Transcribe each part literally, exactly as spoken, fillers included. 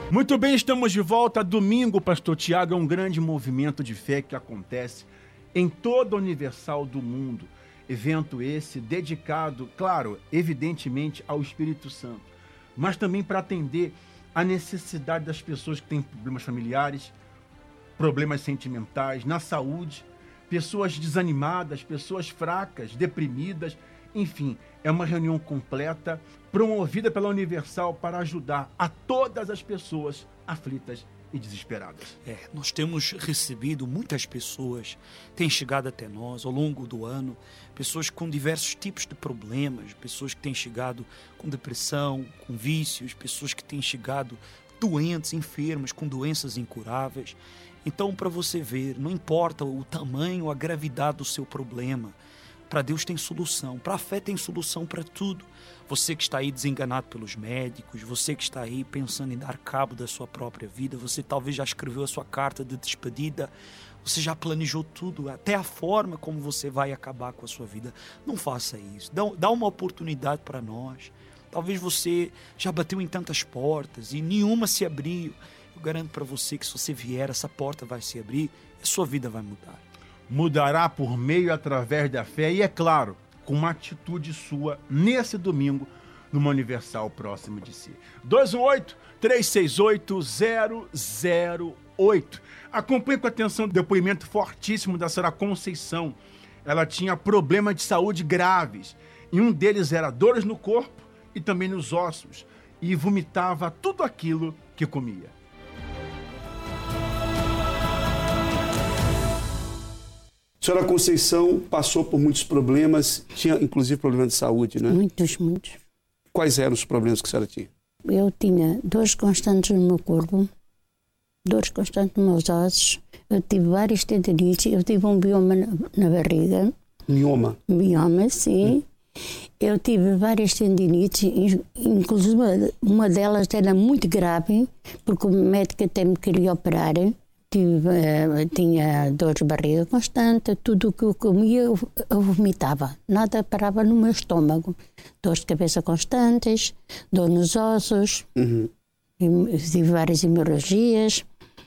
Muito bem, estamos de volta. Domingo, Pastor Tiago, é um grande movimento de fé que acontece em toda a Universal do mundo. Evento esse dedicado, claro, evidentemente ao Espírito Santo, mas também para atender a necessidade das pessoas que têm problemas familiares, problemas sentimentais, na saúde, pessoas desanimadas, pessoas fracas, deprimidas, enfim, é uma reunião completa, promovida pela Universal para ajudar a todas as pessoas aflitas e desesperadas. É, nós temos recebido muitas pessoas, têm chegado até nós ao longo do ano, pessoas com diversos tipos de problemas, pessoas que têm chegado com depressão, com vícios, pessoas que têm chegado doentes, enfermas, com doenças incuráveis. Então, para você ver, não importa o tamanho, a gravidade do seu problema, para Deus tem solução, para a fé tem solução para tudo. Você que está aí desenganado pelos médicos, você que está aí pensando em dar cabo da sua própria vida, você talvez já escreveu a sua carta de despedida, você já planejou tudo, até a forma como você vai acabar com a sua vida. Não faça isso, dá, dá uma oportunidade para nós. Talvez você já bateu em tantas portas e nenhuma se abriu. Eu garanto para você que se você vier, essa porta vai se abrir e a sua vida vai mudar. Mudará por meio e através da fé e, é claro, com uma atitude sua nesse domingo numa Universal próxima de si. dois um oito, três seis oito, zero zero oito. Acompanhe com atenção o depoimento fortíssimo da senhora Conceição. Ela tinha problemas de saúde graves e um deles era dores no corpo e também nos ossos e vomitava tudo aquilo que comia. A senhora Conceição passou por muitos problemas, tinha inclusive problemas de saúde, né? Muitos, muitos. Quais eram os problemas que a senhora tinha? Eu tinha dores constantes no meu corpo, dores constantes nos meus ossos, eu tive várias tendinites, eu tive um bioma na, na barriga. Mioma? Bioma, sim. Hum. Eu tive várias tendinites, inclusive uma delas era muito grave, porque o médico até me queria operar. Tive, uh, tinha dor de barriga constante, tudo o que eu comia eu, eu vomitava, nada parava no meu estômago. Dores de cabeça constantes, dor nos ossos, uhum. Tive várias hemorragias,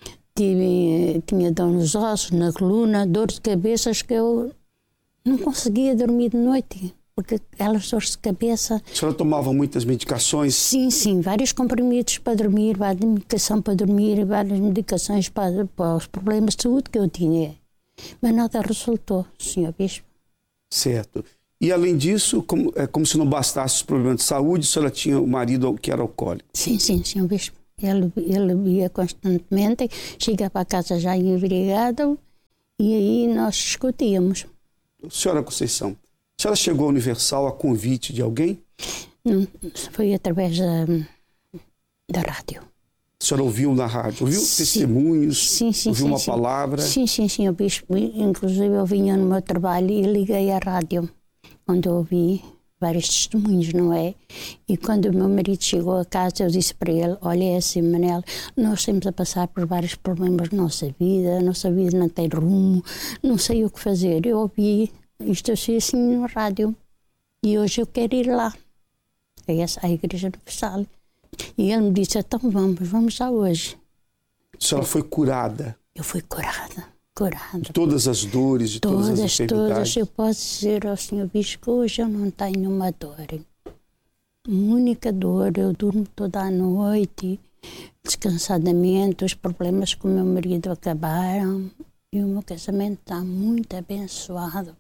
tive, tinha dor nos ossos, na coluna, dor de cabeças que eu não conseguia dormir de noite. Porque aquelas dores de cabeça... A senhora tomava muitas medicações? Sim, sim, vários comprimidos para dormir, várias medicações para dormir, várias medicações para, para os problemas de saúde que eu tinha. Mas nada resultou, senhor Bispo. Certo. E além disso, como, é como se não bastasse os problemas de saúde, a senhora tinha o marido que era alcoólico? Sim, sim, senhor Bispo. Ele, ele bebia constantemente, chegava a casa já embriagado e aí nós discutíamos. Senhora Conceição, a senhora chegou à Universal a convite de alguém? Não, foi através da, da rádio. A senhora ouviu na rádio? Ouviu sim. testemunhos? Sim, sim, ouviu sim, uma sim. palavra? Sim, sim, sim, o bispo. Inclusive eu vinha no meu trabalho e liguei à rádio, onde eu ouvi vários testemunhos, não é? E quando o meu marido chegou a casa, eu disse para ele, olha, é assim, Manel, nós estamos a passar por vários problemas na nossa vida, a nossa vida não tem rumo, não sei o que fazer. Eu ouvi isto assim, assim no rádio e hoje eu quero ir lá, a essa a Igreja Universal. E ele me disse, então vamos, vamos lá hoje. A senhora foi curada? Eu fui curada, curada. De todas as dores, de todas, todas as enfermidades? Todas, eu posso dizer ao senhor Bispo que hoje eu não tenho uma dor. Uma única dor, eu durmo toda a noite, descansadamente, os problemas com o meu marido acabaram e o meu casamento está muito abençoado.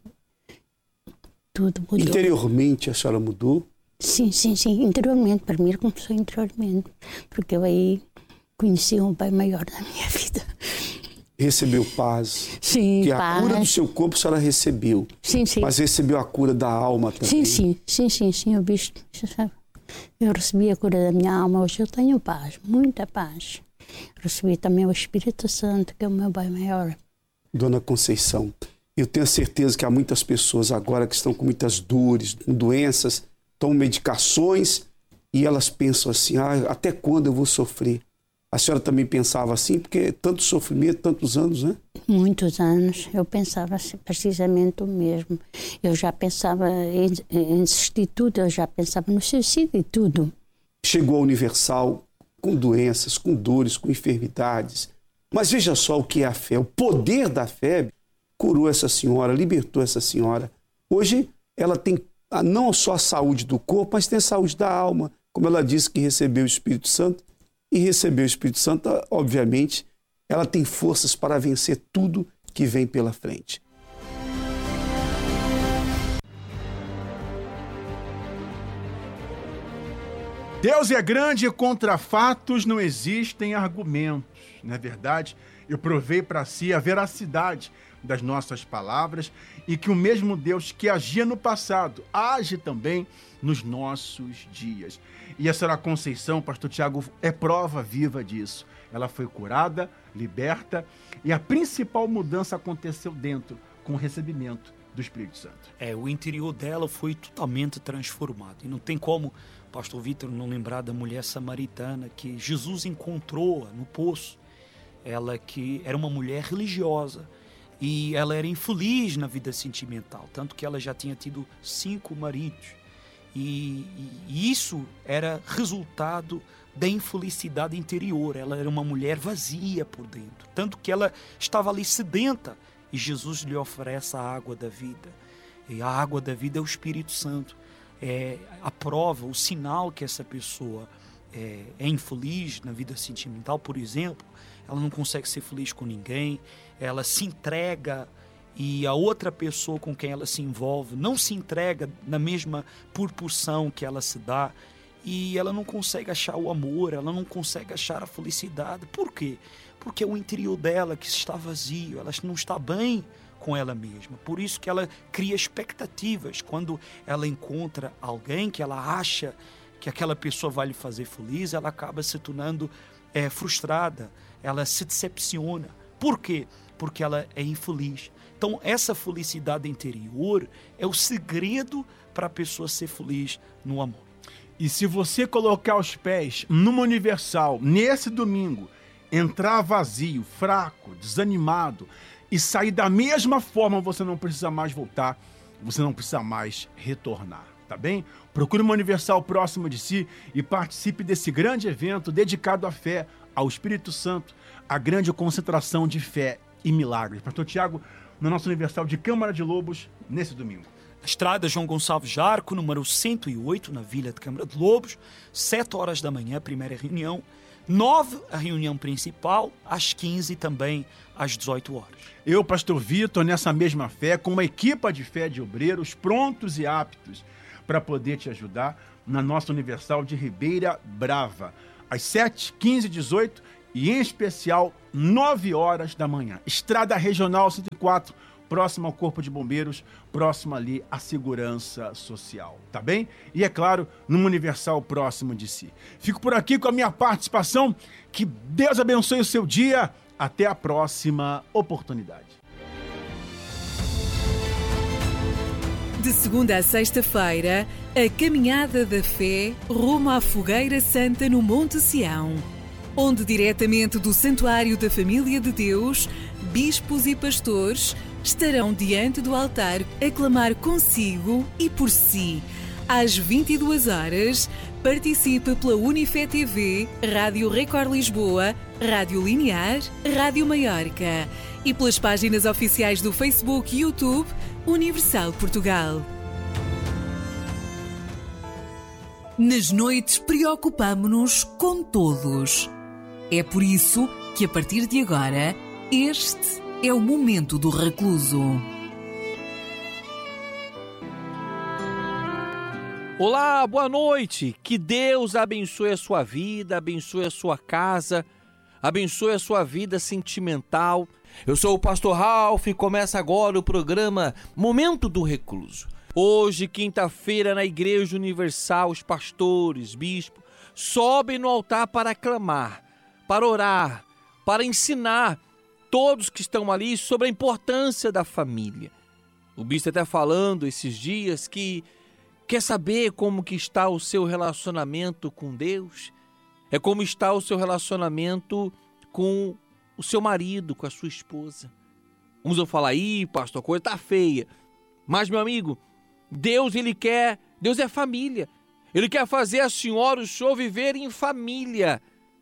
Tudo mudou. Interiormente a senhora mudou? Sim, sim, sim. Interiormente. Para mim começou interiormente. Porque eu aí conheci um bem maior da minha vida. Recebeu paz. Sim, que paz. A cura do seu corpo a senhora recebeu. Sim, sim. Mas recebeu a cura da alma também. Sim, sim, sim, sim, sim. Eu, bicho, eu recebi a cura da minha alma. Hoje eu tenho paz, muita paz. Recebi também o Espírito Santo, que é o meu bem maior. Dona Conceição, eu tenho certeza que há muitas pessoas agora que estão com muitas dores, com doenças, tomam medicações e elas pensam assim, ah, até quando eu vou sofrer? A senhora também pensava assim? Porque tanto sofrimento, tantos anos, né? Muitos anos. Eu pensava precisamente o mesmo. Eu já pensava em, em desistir tudo, eu já pensava no suicídio e tudo. Chegou à Universal com doenças, com dores, com enfermidades. Mas veja só o que é a fé. O poder da fé curou essa senhora, libertou essa senhora. Hoje ela tem não só a saúde do corpo, mas tem a saúde da alma. Como ela disse que recebeu o Espírito Santo, e recebeu o Espírito Santo, obviamente, ela tem forças para vencer tudo que vem pela frente. Deus é grande e contra fatos não existem argumentos, não é verdade? Eu provei para si a veracidade das nossas palavras e que o mesmo Deus que agia no passado age também nos nossos dias. E a senhora Conceição, pastor Tiago, é prova viva disso. Ela foi curada, liberta e a principal mudança aconteceu dentro, com o recebimento do Espírito Santo. É, o interior dela foi totalmente transformado. E não tem como, pastor Vitor, não lembrar da mulher samaritana que Jesus encontrou no poço. Ela que era uma mulher religiosa e ela era infeliz na vida sentimental, tanto que ela já tinha tido cinco maridos. E, e isso era resultado da infelicidade interior. Ela era uma mulher vazia por dentro, tanto que ela estava ali sedenta. E Jesus lhe oferece a água da vida. E a água da vida é o Espírito Santo. É a prova, o sinal que essa pessoa é, é infeliz na vida sentimental, por exemplo. Ela não consegue ser feliz com ninguém. Ela se entrega e a outra pessoa com quem ela se envolve não se entrega na mesma proporção que ela se dá. E ela não consegue achar o amor, ela não consegue achar a felicidade. Por quê? Porque é o interior dela que está vazio, ela não está bem com ela mesma. Por isso que ela cria expectativas. Quando ela encontra alguém que ela acha que aquela pessoa vai lhe fazer feliz, ela acaba se tornando é, frustrada, ela se decepciona. Por quê? Porque ela é infeliz. Então, essa felicidade interior é o segredo para a pessoa ser feliz no amor. E se você colocar os pés numa universal, nesse domingo, entrar vazio, fraco, desanimado e sair da mesma forma, você não precisa mais voltar, você não precisa mais retornar, tá bem? Procure uma universal próxima de si e participe desse grande evento dedicado à fé, ao Espírito Santo, a grande concentração de fé e milagres. Pastor Tiago, no nosso universal de Câmara de Lobos, nesse domingo. Estrada João Gonçalves Jarco, número cento e oito, na Vila de Câmara de Lobos, sete horas da manhã, primeira reunião, nove, a reunião principal, às quinze também, às dezoito horas. Eu, pastor Vitor, nessa mesma fé, com uma equipa de fé de obreiros prontos e aptos para poder te ajudar na nossa Universal de Ribeira Brava, às sete, quinze, dezoito e, em especial, nove horas da manhã. Estrada Regional cento e quatro, próximo ao Corpo de Bombeiros, próximo ali à Segurança Social, tá bem? E, é claro, numa Universal próximo de si. Fico por aqui com a minha participação. Que Deus abençoe o seu dia. Até a próxima oportunidade. De segunda a sexta-feira, a Caminhada da Fé rumo à Fogueira Santa no Monte Sião, onde diretamente do Santuário da Família de Deus, bispos e pastores estarão diante do altar a clamar consigo e por si. Às vinte e duas horas, participe pela Unifé T V, Rádio Record Lisboa, Rádio Linear, Rádio Maiorca e pelas páginas oficiais do Facebook e YouTube Universal Portugal. Nas noites preocupamo-nos com todos. É por isso que, a partir de agora, este é o momento do recluso. Olá, boa noite. Que Deus abençoe a sua vida, abençoe a sua casa, abençoe a sua vida sentimental. Eu sou o pastor Ralph e começa agora o programa Momento do Recluso. Hoje, quinta-feira, na Igreja Universal, os pastores, bispos, sobem no altar para clamar, para orar, para ensinar todos que estão ali sobre a importância da família. O bispo está falando esses dias que quer saber como que está o seu relacionamento com Deus, é como está o seu relacionamento com o seu marido, com a sua esposa. Uns vão falar, ih, pastor, a coisa está feia. Mas, meu amigo, Deus, ele quer, Deus é família. Ele quer fazer a senhora, o senhor viver em família.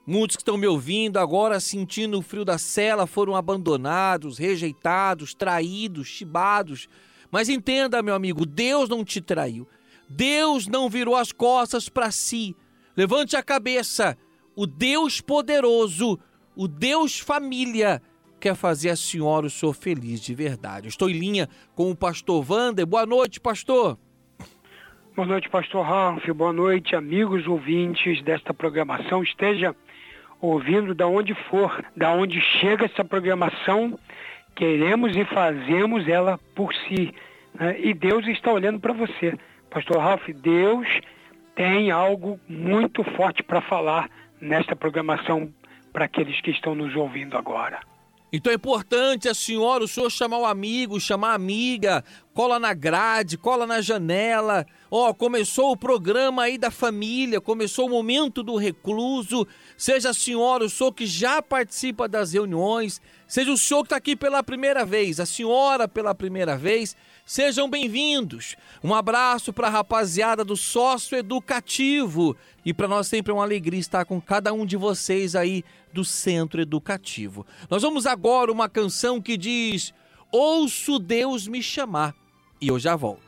Muitos que estão me ouvindo agora sentindo o frio da sela foram abandonados, rejeitados, traídos, chibados. Mas entenda, meu amigo, Deus não te traiu. Deus não virou as costas para si. Levante a cabeça. O Deus poderoso, o Deus família, quer fazer a senhora e o senhor feliz de verdade. Eu estou em linha com o pastor Wander. Boa noite, pastor. Boa noite, pastor Ralf. Boa noite, amigos ouvintes desta programação. Esteja ouvindo da onde for, da onde chega essa programação, queremos e fazemos ela por si. Né? E Deus está olhando para você. Pastor Ralf, Deus tem algo muito forte para falar nesta programação para aqueles que estão nos ouvindo agora. Então é importante a senhora, o senhor chamar o amigo, chamar a amiga, cola na grade, cola na janela. Ó, oh, começou o programa aí da família, começou o momento do recluso. Seja a senhora, o senhor que já participa das reuniões, seja o senhor que está aqui pela primeira vez, a senhora pela primeira vez, sejam bem-vindos. Um abraço para a rapaziada do Sócio Educativo. E para nós sempre é uma alegria estar com cada um de vocês aí do Centro Educativo. Nós vamos agora uma canção que diz: Ouço Deus me chamar. E eu já volto.